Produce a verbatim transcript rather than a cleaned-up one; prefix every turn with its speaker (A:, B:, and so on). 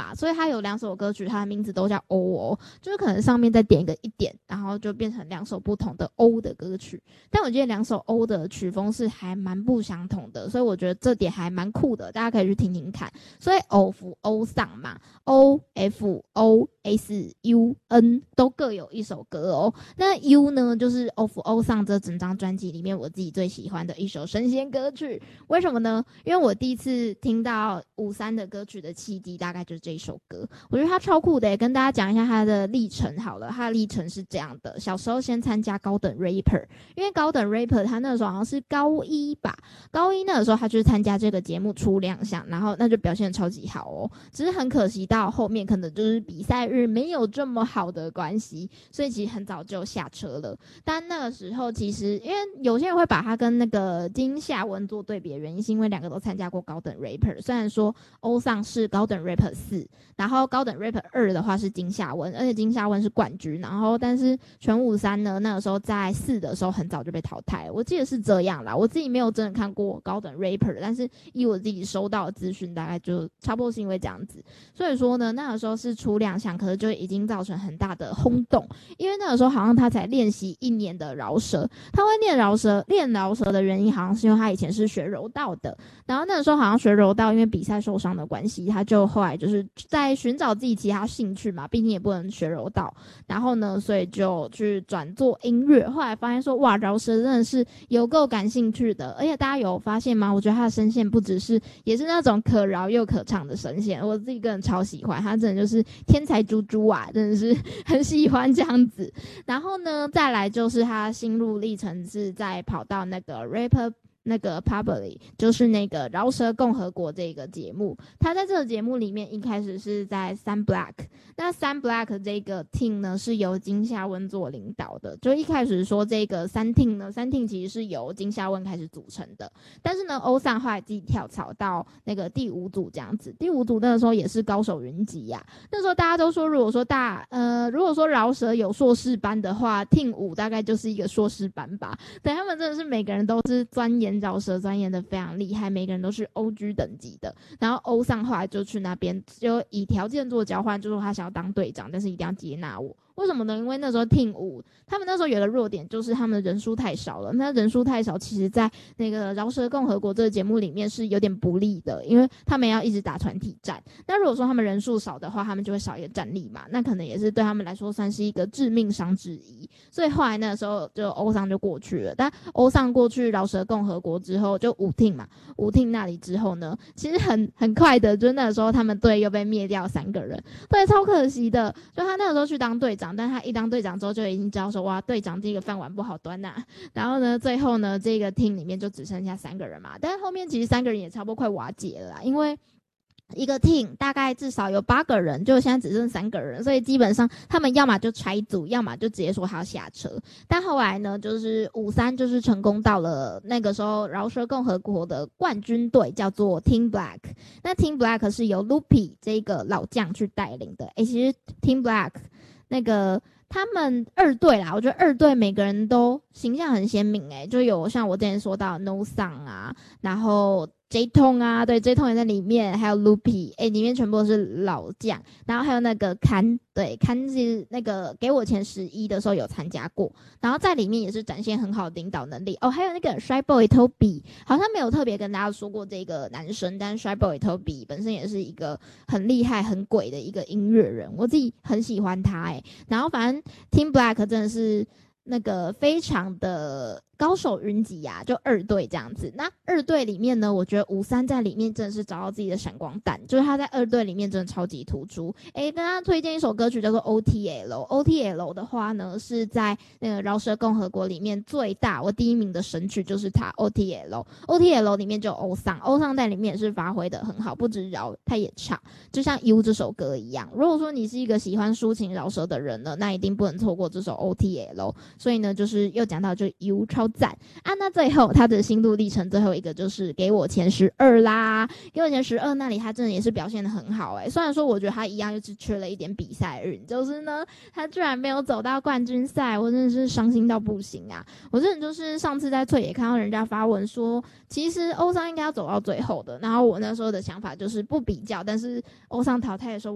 A: 嘛，所以他有两首歌曲，他的名字都叫 O 哦，就是可能上面再点一个一点，然后就变成两首不同的 O 的歌曲。但我觉得两首 O 的曲风是还蛮不相同的，所以我觉得这点还蛮酷的，大家可以去听听看。所以 of O 上嘛 ，O F O S U N 都各有一首歌哦。那 U 呢，就是 of O 上这整张专辑里面我自己最喜欢的一首神仙歌曲。为什么呢？因为我第一次听到五三的歌曲的契机大概就是这一首歌，我觉得他超酷的耶，跟大家讲一下他的历程好了。他的历程是这样的，小时候先参加高等 rapper， 因为高等 rapper 他那个时候好像是高一吧，高一那个时候他就是参加这个节目初亮相，然后那就表现得超级好哦，只是很可惜到后面可能就是比赛日没有这么好的关系，所以其实很早就下车了。但那个时候其实因为有些人会把他跟那个金夏文做对比的原因是因为两个都参加过高等 rapper， 虽然说欧尚是高等 rapper 四，然后高等 rapper 二的话是金夏文，而且金夏文是冠军，然后但是全武三呢那个时候在四的时候很早就被淘汰了，我记得是这样啦，我自己没有真的看过高等 rapper， 但是以我自己收到的资讯大概就差不多是因为这样子，所以说呢那个时候是初亮相，可是就已经造成很大的轰动，因为那个时候好像他才练习一年的饶舌，他会练饶舌练饶舌的原因好像是因为他以前是学柔道的，然后那个时候好像学柔道因为比赛受伤的关系，他就后来就是在寻找自己其他兴趣嘛，毕竟也不能学柔道，然后呢所以就去转做音乐，后来发现说哇饶舌真的是有够感兴趣的，而且大家有发现吗？我觉得他的声线不只是也是那种可饶又可唱的声线，我自己个人超喜欢，他真的就是天才猪猪啊，真的是很喜欢这样子。然后呢再来就是他心路历程是在跑到那个 rapper那个 Public， 就是那个饶舌共和国这个节目，他在这个节目里面一开始是在三 Black， 那三 Black 这个 team 呢是由金夏温做领导的，就一开始说这个三 team 呢，三 team 其实是由金夏温开始组成的，但是呢欧尚后来自己跳槽到那个第五组这样子，第五组那个时候也是高手云集呀、啊，那时候大家都说如果说大呃如果说饶舌有硕士班的话 team 五大概就是一个硕士班吧，对，他们真的是每个人都是钻研饶舌钻研的非常厉害，每个人都是 O G 等级的，然后欧尚后来就去那边就以条件做交换，就说他想要当队长，但是一定要接纳我。为什么呢？因为那时候 team 五他们那时候有个弱点，就是他们的人数太少了，那人数太少其实在那个饶舌共和国这个节目里面是有点不利的，因为他们要一直打团体战，那如果说他们人数少的话，他们就会少一个战力嘛，那可能也是对他们来说算是一个致命伤之一，所以后来那个时候就欧尚就过去了，但欧尚过去饶舌共和国之后就五 team 嘛，五 team 那里之后呢其实很很快的就那个时候他们队又被灭掉三个人，对，超可惜的，就他那个时候去当队长，但他一当队长之后就已经知道说哇队长这个饭碗不好端呐、啊，然后呢最后呢这个 team 里面就只剩下三个人嘛，但是后面其实三个人也差不多快瓦解了啦，因为一个 team 大概至少有八个人，就现在只剩三个人，所以基本上他们要么就拆组，要么就直接说他要下车。但后来呢，就是五三就是成功到了那个时候饶舌共和国的冠军队，叫做 Team Black。那 Team Black 是由 Loopy 这个老将去带领的。诶，其实 Team Black 那个他们二队啦，我觉得二队每个人都形象很鲜明，诶，就有像我之前说到 No Song 啊，然后J 痛啊，对 J 痛也在里面，还有 Loopy， 哎，里面全部都是老将，然后还有那个堪，对堪是那个给我钱十一的时候有参加过，然后在里面也是展现很好的领导能力哦，还有那个 Shy Boy Toby， 好像没有特别跟大家说过这个男生，但 Shy Boy Toby 本身也是一个很厉害很鬼的一个音乐人，我自己很喜欢他哎，然后反正 Team Black 真的是那个非常的高手云集呀、啊，就二队这样子。那二队里面呢，我觉得五三在里面真的是找到自己的闪光弹，就是他在二队里面真的超级突出。诶，跟大家推荐一首歌曲叫做 O T L。O T L 的话呢，是在那个饶舌共和国里面最大，我第一名的神曲就是它 O T L。O T L 里面就有欧尚，欧尚在里面也是发挥的很好，不止饶他也唱，就像 U 这首歌一样。如果说你是一个喜欢抒情饶舌的人呢，那一定不能错过这首 O T L。所以呢，就是又讲到就 U 超赞啊！那最后他的心路历程最后一个就是给我前十二啦，给我前十二那里他真的也是表现得很好诶、欸，虽然说我觉得他一样就是缺了一点比赛运，就是呢他居然没有走到冠军赛，我真的是伤心到不行啊！我真的就是上次在翠野看到人家发文说，其实欧尚应该要走到最后的，然后我那时候的想法就是不比较，但是欧尚淘汰的时候。